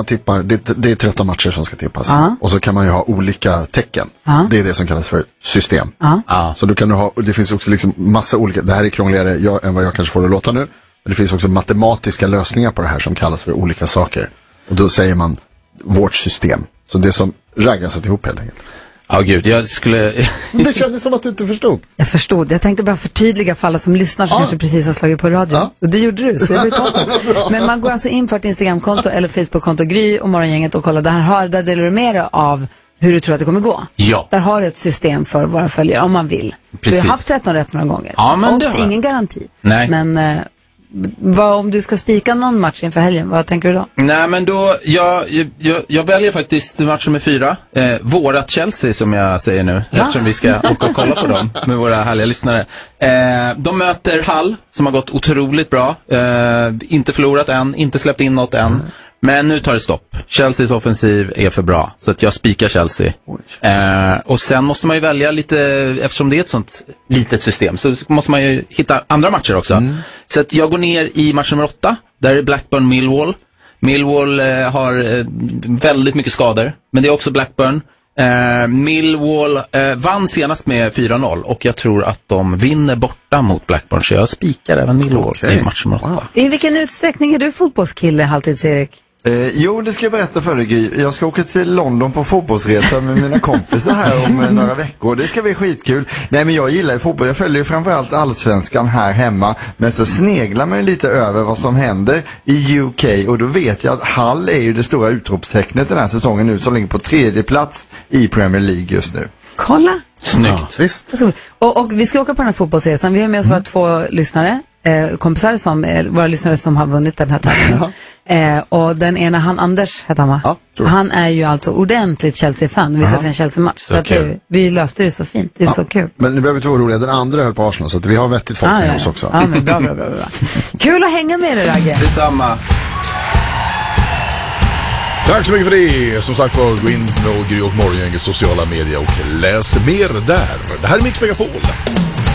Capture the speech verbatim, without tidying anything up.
tippar, det, det är tretton matcher som ska tippas. Uh-huh. Och så kan man ju ha olika tecken. Uh-huh. Det är det som kallas för system. Uh-huh. Så då kan du ha, det finns också liksom massa olika, det här är krångligare jag, än vad jag kanske får det låta nu. Men det finns också matematiska lösningar på det här som kallas för olika saker. Och då säger man vårt system. Så det som raggas satt ihop helt enkelt. Ja, oh, gud, jag skulle... Det kändes som att du inte förstod. Jag förstod. Jag tänkte bara förtydliga för alla som lyssnar som ah. kanske precis har slagit på radio. Ah. Och det gjorde du, så jag vill ta det. Men man går alltså in på ett Instagramkonto eller Facebookkonto, Gry och Morgongänget, och kollar. Där, har, där delar du med dig av hur du tror att det kommer gå. Ja. Där har du ett system för våra följare, om man vill. Precis. Du har haft tretton rätt några gånger. Ja, men det har ingen garanti. Nej. Men... Eh, vad, om du ska spika någon match inför helgen, vad tänker du då? Nej, men då, jag, jag, jag väljer faktiskt match nummer fyra. Eh, vårat Chelsea, som jag säger nu. Ja. Eftersom vi ska åka och kolla på dem med våra härliga lyssnare. Eh, de möter Hull, som har gått otroligt bra. Eh, inte förlorat än, inte släppt in något än. Men nu tar det stopp. Chelseas offensiv är för bra. Så att jag spikar Chelsea. Eh, och sen måste man ju välja lite, eftersom det är ett sånt litet system, så måste man ju hitta andra matcher också. Mm. Så att jag går ner i match nummer åtta. Där är Blackburn Millwall. Millwall eh, har eh, väldigt mycket skador. Men det är också Blackburn. Eh, Millwall eh, vann senast med fyra noll. Och jag tror att de vinner borta mot Blackburn. Så jag spikar även Millwall okay. i match nummer åtta. Wow. I vilken utsträckning är du fotbollskille, Halvtids-Erik? Eh, jo, det ska jag berätta för dig, Gry. Jag ska åka till London på fotbollsresa med mina kompisar här om eh, några veckor. Det ska bli skitkul. Nej, men jag gillar ju fotboll. Jag följer ju framförallt allsvenskan här hemma. Men så sneglar man ju lite över vad som händer i U K. Och då vet jag att Hull är ju det stora utropstecknet den här säsongen nu, som ligger på tredje plats i Premier League just nu. Kolla! Snyggt. Ja, visst. Och, och vi ska åka på den här fotbollsresan. Vi har med oss våra mm. två lyssnare. Eh, kompisar som, eh, våra lyssnare som har vunnit den här tävlingen. Ja. Eh, och den ena, han Anders heter han va? Ja, han är ju alltså ordentligt Chelsea-fan. Vi ska se en Chelsea-match. Så, så att det, vi löste det så fint. Det är ja. så kul. Men nu behöver vi inte vara oroliga. Den andra höll på Arsenal, så att vi har vettigt folk ah, med ja. oss också. Ja, men bra, bra, bra, bra. Kul att hänga med dig, Ragge. Detsamma. Tack så mycket för det. Som sagt var, gå in på Gry och Morgongängets sociala medier och läs mer där. Det här är Mix Megapol.